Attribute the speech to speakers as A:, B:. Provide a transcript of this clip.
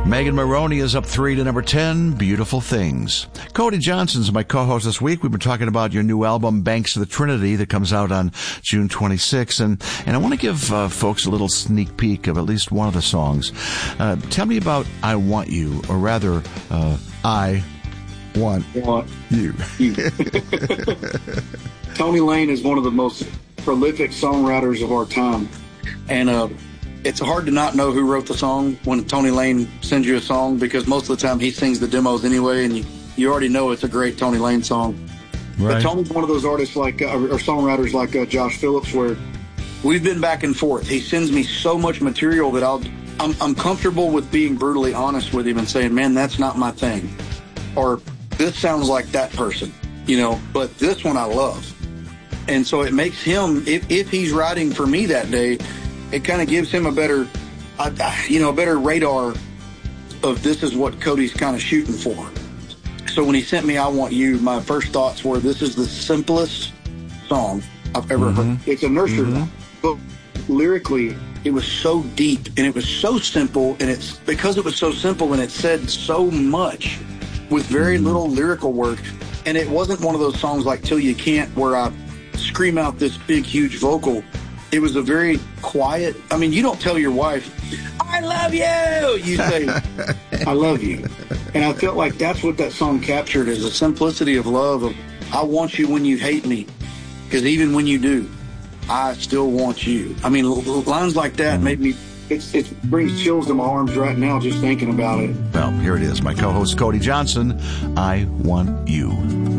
A: Megan Maroney is up 3 to number 10, Beautiful Things. Cody Johnson's my co-host this week. We've been talking about your new album, Banks of the Trinity, that comes out on June 26th. And I want to give folks a little sneak peek of at least one of the songs. Tell me about I Want You, or rather, I Want You.
B: Tony Lane is one of the most prolific songwriters of our time. And it's hard to not know who wrote the song when Tony Lane sends you a song, because most of the time he sings the demos anyway, and you already know it's a great Tony Lane song. Right. But Tony's one of those artists like or songwriters like Josh Phillips, where we've been back and forth. He sends me so much material that I'm comfortable with being brutally honest with him and saying, man, that's not my thing, or this sounds like that person, but this one I love. And so it makes him, if he's writing for me that day, it kind of gives him a better radar of this is what Cody's kind of shooting for. So when he sent me I Want You, my first thoughts were, this is the simplest song I've ever heard. It's a nursery rhyme, but lyrically it was so deep and it was so simple, and it's because it was so simple and it said so much with very little lyrical work. And it wasn't one of those songs like Till You Can't where I scream out this big huge vocal. It was a very quiet, you don't tell your wife, I love you. You say, I love you. And I felt like that's what that song captured, is a simplicity of love, of I want you when you hate me, because even when you do, I still want you. Lines like that made me, it brings chills to my arms right now just thinking about it.
A: Well, here it is. My co-host Cody Johnson, I Want You.